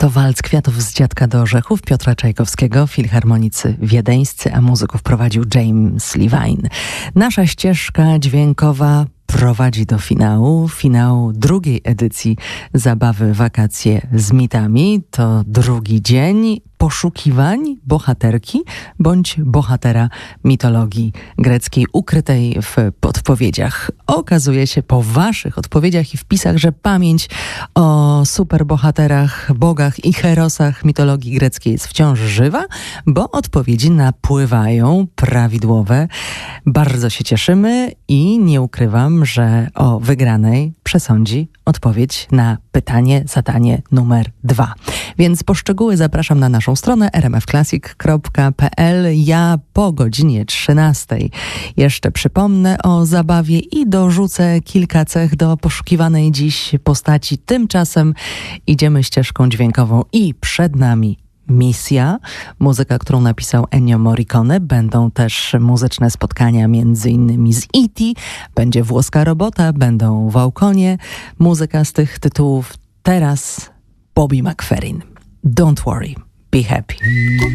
To walc Kwiatów z Dziadka do Orzechów Piotra Czajkowskiego, filharmonicy wiedeńscy, a muzyków prowadził James Levine. Nasza ścieżka dźwiękowa prowadzi do finału drugiej edycji zabawy Wakacje z mitami. To drugi dzień poszukiwań bohaterki bądź bohatera mitologii greckiej ukrytej w podpowiedziach. Okazuje się po waszych odpowiedziach i wpisach, że pamięć o superbohaterach, bogach i herosach mitologii greckiej jest wciąż żywa, bo odpowiedzi napływają prawidłowe. Bardzo się cieszymy i nie ukrywam, że o wygranej przesądzi odpowiedź na zadanie numer 2. Więc po szczegóły zapraszam na naszą stronę rmfclassic.pl. Ja po godzinie 13 jeszcze przypomnę o zabawie i dorzucę kilka cech do poszukiwanej dziś postaci. Tymczasem idziemy ścieżką dźwiękową i przed nami Misja, muzyka, którą napisał Ennio Morricone. Będą też muzyczne spotkania między innymi z E.T., będzie Włoska robota, będą Wałkonie. Muzyka z tych tytułów teraz Bobby McFerrin. Don't worry, be happy.